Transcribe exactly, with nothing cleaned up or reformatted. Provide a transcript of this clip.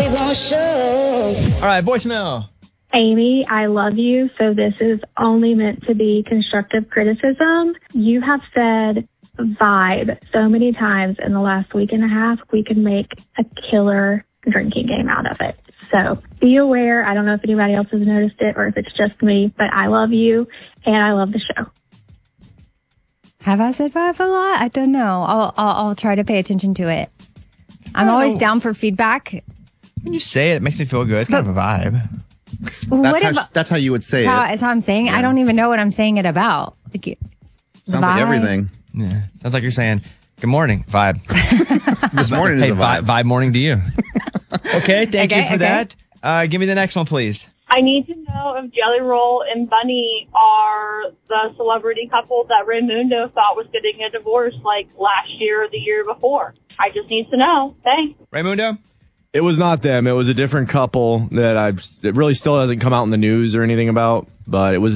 they won't show. All right, voicemail. Amy, I love you, so this is only meant to be constructive criticism. You have said vibe so many times in the last week and a half. We can make a killer drinking game out of it. So be aware. I don't know if anybody else has noticed it or if it's just me, but I love you and I love the show. Have I said vibe a lot? I don't know. I'll I'll, I'll try to pay attention to it. I'm always know. down for feedback. When you say it, it makes me feel good. It's kind of a vibe. That's What how, about, that's how you would say how, it. that's how I'm saying. I don't even know what I'm saying it about. Like, it- Sounds like vibe. everything. Yeah. Sounds like you're saying, good morning, vibe. This morning is Hey, a vibe. vibe. vibe morning to you. Okay, thank Okay, you for okay. that. Uh, give me the next one, please. I need to know if Jelly Roll and Bunny are the celebrity couple that Raymundo thought was getting a divorce like last year or the year before. I just need to know. Thanks. Raymundo? It was not them. It was a different couple that I've. It really still hasn't come out in the news or anything about, but it was